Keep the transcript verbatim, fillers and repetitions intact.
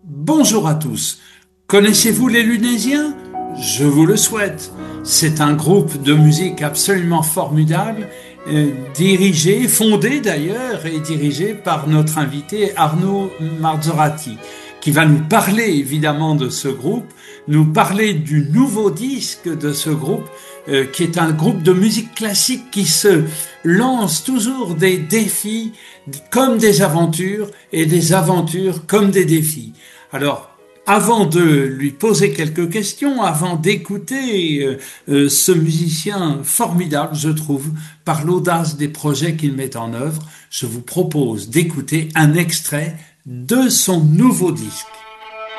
Bonjour à tous. Connaissez-vous les Lunésiens? Je vous le souhaite. C'est un groupe de musique absolument formidable, euh, dirigé, fondé d'ailleurs et dirigé par notre invité Arnaud Marzorati, qui va nous parler évidemment de ce groupe, nous parler du nouveau disque de ce groupe, euh, qui est un groupe de musique classique qui se lance toujours des défis comme des aventures et des aventures comme des défis. Alors, avant de lui poser quelques questions, avant d'écouter euh, euh, ce musicien formidable, je trouve, par l'audace des projets qu'il met en œuvre, je vous propose d'écouter un extrait de son nouveau disque.